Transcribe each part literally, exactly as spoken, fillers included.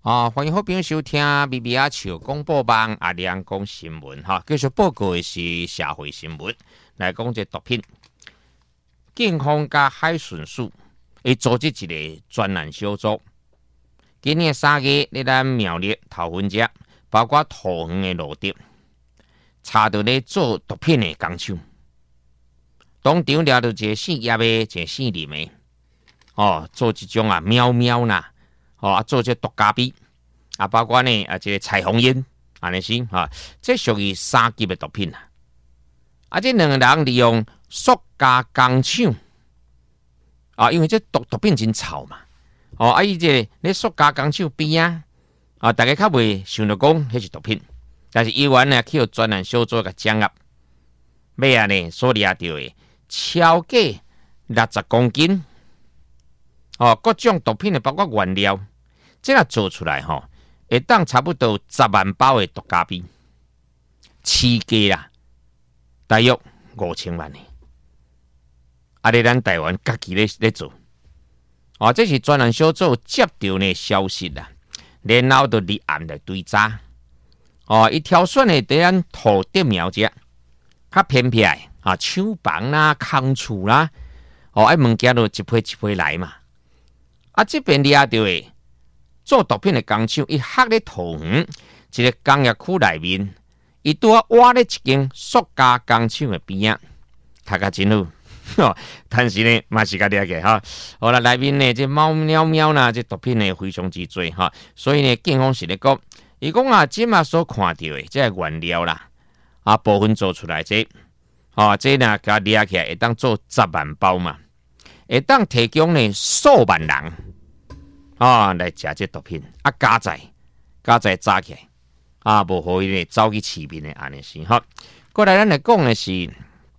啊，欢迎好朋友收听 B B 阿笑广播网阿亮讲新闻哈。继续报告的是社会新闻，来讲这毒品。警方加海巡署会组织一个专案小组。今年三月，咧咱苗栗头份遮，包括桃园的路德，查到咧做毒品的工厂，当场抓到一个姓叶的，一个姓林的，哦，做这种啊喵喵啦。哦，啊，做这毒咖啡，啊，包括呢啊，这个彩虹烟，安尼是哈，这属于三级的毒品啦。啊，这两个人利用塑胶工厂，啊，因为这毒毒品真臭嘛，哦，啊，伊这咧塑胶工厂边啊，啊，大家较袂想到讲迄是毒品，但是伊原呢去有专案小组甲掌握，尾啊呢所掠到的超过六十公斤。哦，各种毒品的包括原料，这样做出来吼，会当差不多十万包的毒咖啡，市价啦，大约五千万呢。啊，咧咱台湾家己咧咧做，哦，这是专案小组接到呢消息啦，然后就立案来追查。哦，伊挑选的伫咱土地苗只，较偏僻的啊，厂房啦、空厝啦，哦，啊物件都一批一批来嘛。啊，这边掠到的做毒品的工厂，伊设咧桃园一个工业区内面，伊拄啊挖咧一间塑胶工厂的边啊，读甲真好，但是呢，嘛是甲掠个哈。好啦，内面呢，这猫喵喵啦，这毒品呢非常之多哈，所以呢，警方是咧讲，伊讲啊，即马所看到的这个原料啦，啊部分做出来这，啊这呢甲掠起来会当做十万包嘛。会当提供呢数万人啊来食这毒品，啊加载加载炸起来，啊无互伊呢走去市面的安尼是哈。过来咱来讲的是，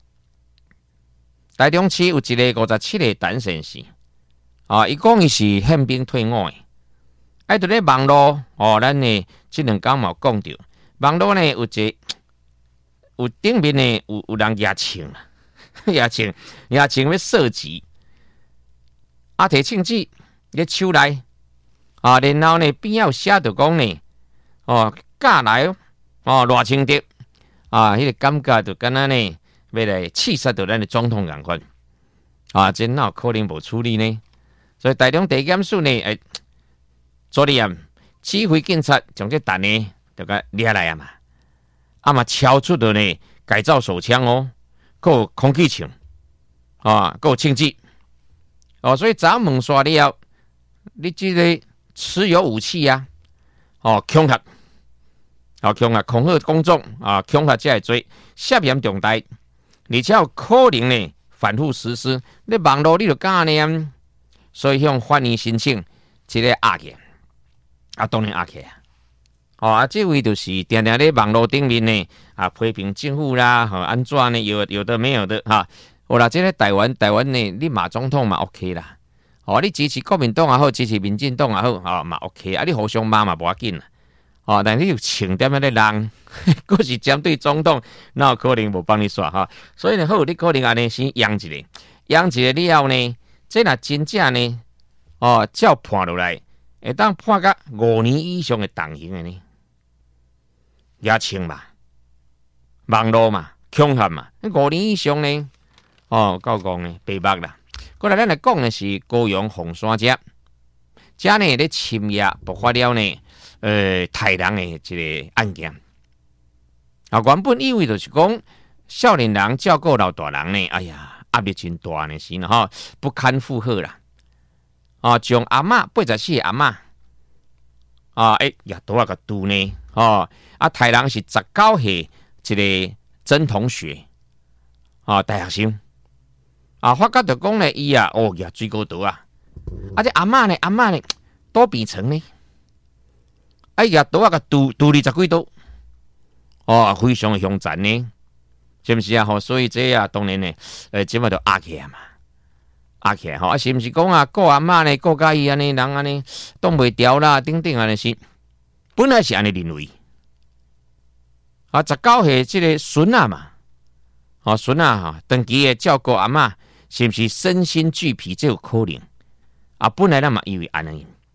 台中市有一个五十七岁陈先生，啊，伊讲伊是宪兵退伍的，哎，伫咧网络哦，咱呢即两天嘛讲到，网络呢有一有顶面呢有有人压枪啦，压枪压枪要射击。啊，摕枪支咧手内，啊，然后呢边有写着讲呢，哦，架来哦，偌清德，啊，迄、那个感觉就敢若呢，要来刺杀到咱的总统共款，啊，真哪有可能无处理呢？所以台中地检署呢，诶，昨天指挥警察将这弹呢，就甲掠来啊嘛，啊嘛敲出着呢改造手枪哦，够空气枪，啊，够枪支。哦，所以咱问刷了，你这个持有武器啊，哦，恐吓，哦，恐吓恐吓公众啊，恐吓这会做涉嫌重大，而且有可能呢反复实施。你网络你就敢呢，所以向法院申请这个押起，啊，当然押起啊。哦啊，这位就是定定咧网络顶面呢啊批评政府啦，和、哦、安怎呢有有的没有的哈。啊好啦，这个台湾台湾呢，你马总统嘛 OK 啦，哦，你支持国民党也好，支持民进党也好，哦嘛 OK，啊，你互相骂嘛无要紧啦，哦，但你有请点样的人，佫是针对总统，那有可能无帮你刷哈，所以呢，好，你可能安尼先养一个，养一个了后呢，这若真正呢，哦，照判落来，会当判甲五年以上的动刑的呢，也轻嘛，网络嘛，恐吓嘛，五年以上呢。哦，够讲呢，白目啦。过来，咱来讲的是高雄凤山遮，遮呢咧深夜爆发了呢，呃，杀人的一个案件。啊，原本以为就是讲少年人照顾老大人呢，哎呀，压力真大呢，是呢哈，不堪负荷啦。啊，将阿嬷八十四阿嬷，啊，诶、欸，也多啊个拄呢，哦，啊，杀人是十九岁一个曾同学，啊，大学生。啊，发觉就讲咧，伊啊，哦，呀，水果刀啊，啊，这阿嬷呢，阿嬷呢，多变成呢，哎呀，刀啊个拄拄二十几刀，哦，非常的凶残呢，是不是啊？吼，所以这啊，当然呢，诶，即马就压起来嘛，压起来吼，啊，是不是讲啊，顾阿嬷呢，顾甲伊安尼，人安尼挡袂牢啦，等等安尼是，本来是安尼认为，啊，十九岁这个孙啊嘛，哦，孙啊哈，长期的照顾阿嬷。是不是身心俱疲？这有可能啊！本来咱嘛以为安尼，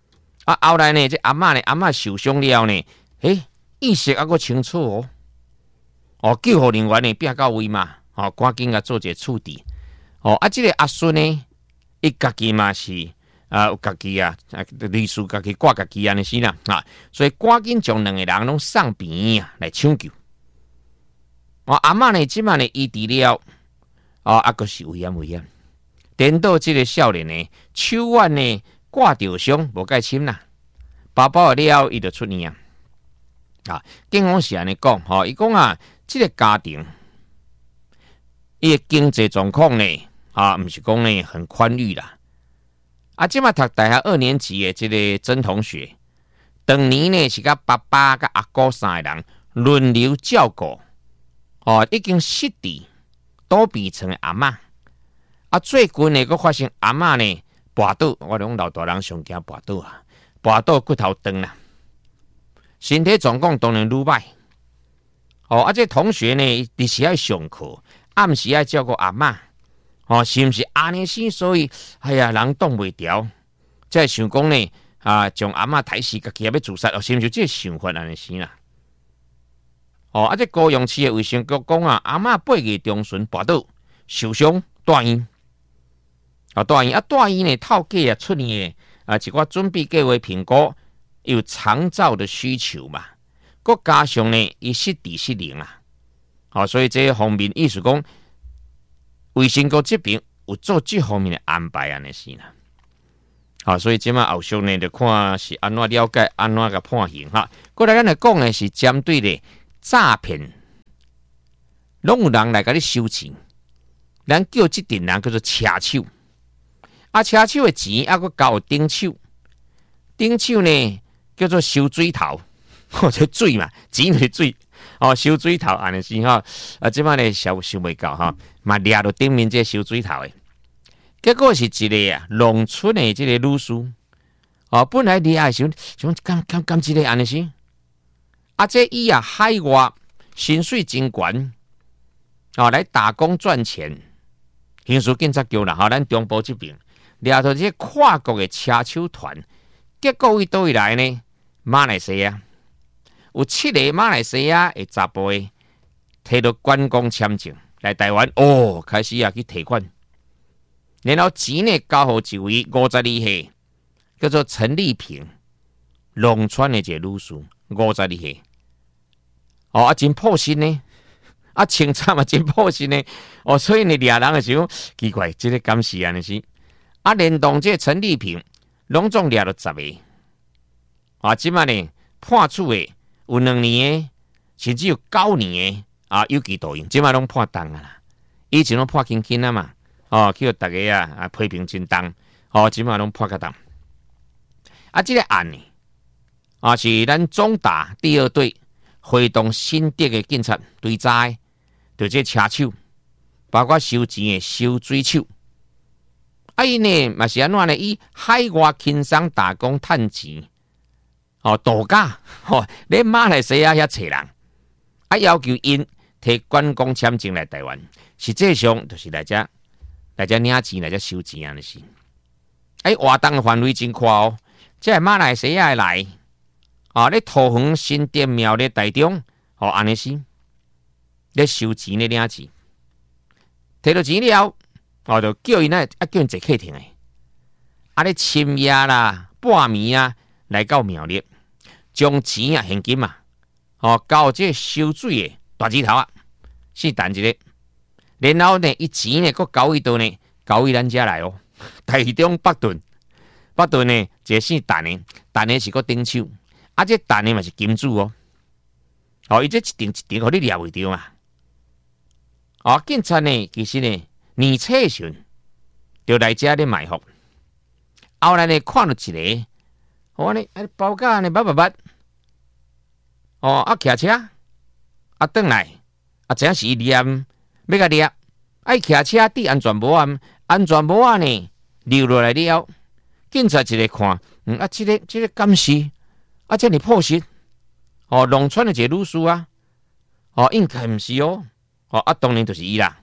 啊，后来呢，这阿嬷呢，阿嬷受伤了呢，诶，意识还阁清楚哦。哦，救护人员呢，拼到位嘛，哦，赶紧啊做一个处置。哦，啊，这个阿孙呢，伊家己嘛是啊，有家己啊，啊，律师家己挂家己安尼是啦，啊，所以赶紧将两个人拢送病院啊来抢救。哦，阿嬷呢，即摆呢医治了，哦，啊，阁是危险危险。等到这个少年呢，手腕呢挂着伤，无介深啦，包包了，伊就出院啊。啊，警方是安尼讲，吼、哦，伊讲啊，这个家庭，伊的经济状况呢，啊，毋是讲呢很宽裕啦。啊，即摆读大学二年级的这个曾同学，当年呢是甲爸爸甲阿姑三个人轮流照顾，哦，已经失智倒闭成的阿嬷。啊，最近呢，佫发生阿嬷呢跋倒，我讲老大人上惊跋倒啊，跋倒骨头断啦，身体状况当然愈歹。哦，啊，这同学呢，日时爱上课，暗时爱照顾阿嬷，哦，是毋是安尼先？所以，哎呀，人挡袂牢，才想讲呢，啊，将阿嬷抬死，家己也要自杀，哦，是毋是这想法安尼先啦？哦，啊，这高雄市的卫生局讲啊，阿嬷八月中旬跋倒受伤住院。啊，大医啊，大医呢，透过啊出院的啊，一寡准备计划评估有长照的需求嘛，佮加上呢，伊失智失灵啊，好、哦，所以这方面意思讲，卫生局这边有做这方面的安排安尼是啦，好、哦，所以即马后续呢，就看是安怎了解，安怎个判刑哈。过来咱来讲呢，是针对的诈骗，拢有人来甲你收钱，咱叫这阵人叫做车手。啊，车手的钱啊，佫交顶手，顶手呢叫做收水头，或者水嘛，钱就是水，哦，收水头安尼是哈，啊，即摆呢收收袂到哈，嘛掠到顶面这收水头的，结果是一个啊农村的这个女士，哦，本来掠的时候想干干干一个安尼是，啊，这伊啊海外薪水真悬，哦，来打工赚钱，刑事警察局啦，哈，咱中部这边。掠到这跨国的车手团，结果伊倒位来呢？马来西亚有七个马来西亚的查甫的，摕到观光签证来台湾，哦，开始啊去提款，然后钱呢交互一位五十二岁，叫做陈丽萍，农村的一个女士，五十二岁，哦啊真破心呢，啊清惨嘛真破心呢，哦，所以呢掠人的时候奇怪，这个敢是安尼是？啊，连同这陈丽萍，拢总掠了十个。啊，即摆呢判处的有两年的，甚至有九年的啊，有期徒刑，即摆拢判重啊啦。以前拢判轻轻啊嘛，哦，叫大家啊啊批评真重，哦，即摆拢判较重。啊，这个案呢，啊是咱中大第二队会动新德的警察追查的，就这车手，包括收钱的收水手。啊，伊呢嘛是安怎呢？以海外轻松打工趁钱，哦度假，哦，咧马来西亚遐找人，啊要求因摕观光签证来台湾，实际上就是来遮来遮领钱，来遮收钱安尼是。哎，活动范围真宽哦，即系马来西亚来，啊，咧桃园、新店、苗栗、台中，哦安尼是，咧收钱咧领钱，摕到钱了。哦，就叫因来啊，叫因坐客厅诶，啊咧深夜啦、半暝啊，来到苗栗，将钱啊、现金啊，哦，交这收水诶大指头啊，是等一个，然后呢，伊钱呢，佫交伊倒呢，交伊咱遮来哦，台中北屯，北屯呢，一个姓陈诶，陈诶是佫顶手，啊，这陈诶嘛是金主哦，哦，伊这一定一定互你掠袂着嘛，哦，警察呢，其實呢。年初時就來遮咧埋伏，後來呢看到一個，我呢包架呢捌捌捌，哦啊騎車啊轉來啊，這是伊念要甲掠，愛騎車戴安全帽啊，安全帽啊呢溜落來了，警察一個看，嗯啊，這個這個敢是啊，這呢破實，哦農村的一個女士啊，哦應該唔是哦，哦啊當然就是伊啦。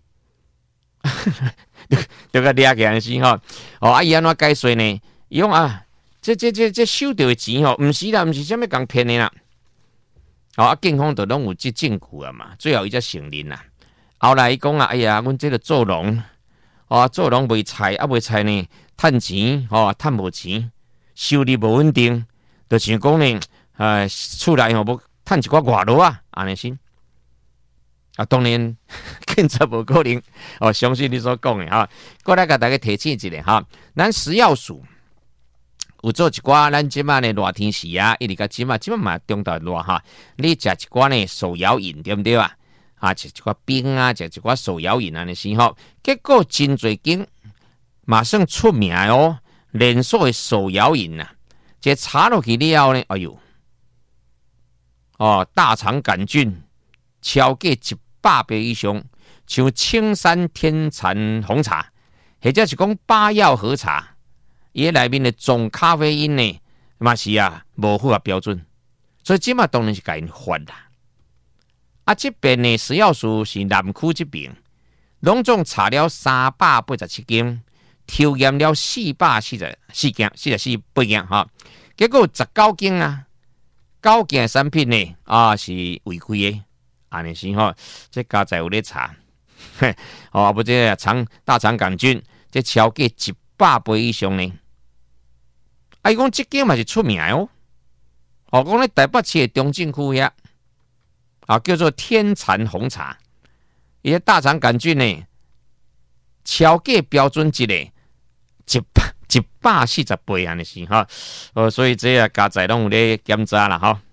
就個掠起來是吼，哦，啊伊安怎解說呢？伊講啊， 这这这这收到的钱吼，毋是啦，毋是啥物讲骗的啦。哦，啊，警方都拢有这证据啊嘛，最后伊才承认啦。后来伊讲啊，哎呀，阮这个做农，哦，做农卖菜啊，卖菜呢，趁钱，哦，趁无钱，收入无稳定，就想讲呢，呃，厝内吼要趁一寡外劳啊，安尼先。啊，当然，更则无可能。哦，相信你所讲的哈。过来甲大家提醒一下哈，咱食药署有做一寡咱即马呢热天时啊，一直甲即马即马嘛中昼热哈，你食一寡呢手摇饮对不对啊？啊，食一寡冰啊，食一寡手摇饮安尼先吼。结果真侪间马上出名哦，连锁的手摇饮呐，这查落去了后呢，哎呦，哦，大肠杆菌超过一百倍以上，像青山天蚕红茶，或者是讲八药和茶，伊内面的总咖啡因呢，嘛是啊无符合标准，所以即马当然是甲因罚啦。啊，这边呢，食药署是南区这边，拢总查了三百八十七件，抽验了四百四十四件，四十四八件哈，结果十九件啊，九件产品呢啊是违规的。安尼是吼，这家在有咧查，嘿，哦，不这肠大肠杆菌，这超过一百倍以上呢。啊，伊讲这间嘛是出名哦，哦，讲咧台北市的中正区遐，啊叫做天蚕红茶，伊个大肠杆菌呢，超过标准值的一百一百四十倍安尼是哈，哦，所以这啊家在拢有咧检查啦哈。